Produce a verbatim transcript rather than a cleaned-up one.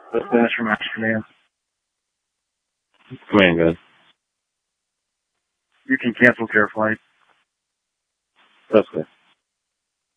That's Dennis from Master Command. Command, good. You can cancel your flight. That's good.